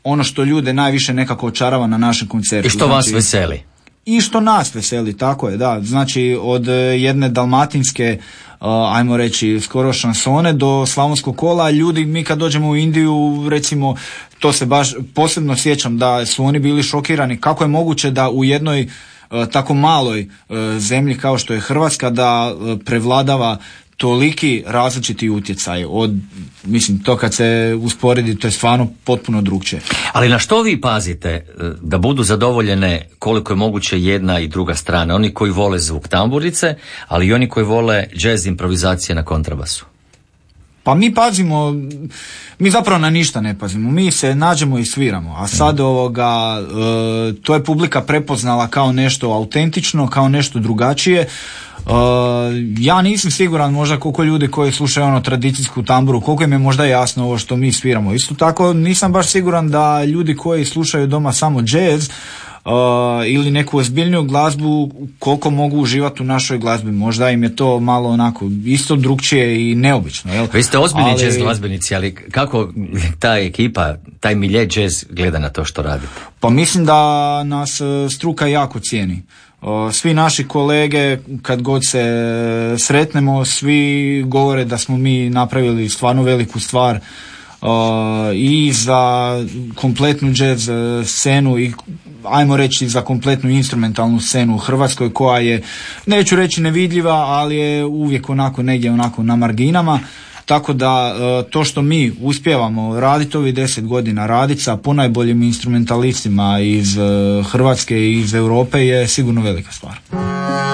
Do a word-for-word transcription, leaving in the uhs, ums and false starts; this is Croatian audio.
ono što ljude najviše nekako očarava na našem koncertu. I što vas znači, veseli? I što nas veseli, tako je, da. Znači, od jedne dalmatinske, uh, ajmo reći, skoro šansone do slavonskog kola, ljudi, mi kad dođemo u Indiju, recimo, to se baš posebno sjećam da su oni bili šokirani kako je moguće da u jednoj uh, tako maloj uh, zemlji kao što je Hrvatska da uh, prevladava toliki različiti utjecaj. Od, mislim, to kad se usporedi, to je stvarno potpuno drugčije. Ali na što vi pazite da budu zadovoljene koliko je moguće jedna i druga strana? Oni koji vole zvuk tamburice, ali i oni koji vole jazz improvizacije na kontrabasu. Pa mi pazimo, mi zapravo na ništa ne pazimo, mi se nađemo i sviramo, a sad ovoga, e, to je publika prepoznala kao nešto autentično, kao nešto drugačije. Uh, ja nisam siguran možda koliko ljudi koji slušaju ono tradicijsku tamburu, koliko im je možda jasno ovo što mi sviramo. Isto tako nisam baš siguran da ljudi koji slušaju doma samo jazz uh, ili neku ozbiljniju glazbu koliko mogu uživati u našoj glazbi. Možda im je to malo onako isto drugčije i neobično. Jel? Vi ste ozbiljni ali... jazz glazbenici, ali kako ta ekipa, taj milje jazz gleda na to što radite? Pa mislim da nas struka jako cijeni. Svi naši kolege, kad god se sretnemo, svi govore da smo mi napravili stvarno veliku stvar i za kompletnu jazz scenu i ajmo reći za kompletnu instrumentalnu scenu u Hrvatskoj, koja je, neću reći nevidljiva, ali je uvijek onako negdje onako na marginama. Tako da to što mi uspijevamo raditi ovih deset godina, raditi sa ponajboljim instrumentalistima iz Hrvatske i iz Europe je sigurno velika stvar.